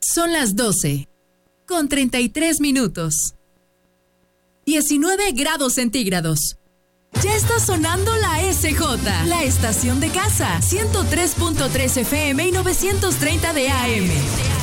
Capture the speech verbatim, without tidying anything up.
Son las doce, con treinta y tres minutos. diecinueve grados centígrados. Ya está sonando la S J, la estación de casa, ciento tres punto tres F M y novecientos treinta de A M.